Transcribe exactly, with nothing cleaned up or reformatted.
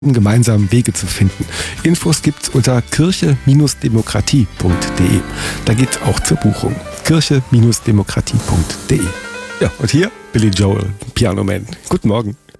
um gemeinsam Wege zu finden. Infos gibt's unter kirche Demokratie punkt de. Da geht's auch zur Buchung. kirche Demokratie punkt de. Ja, und hier Billy Joel, Piano Man. Guten Morgen.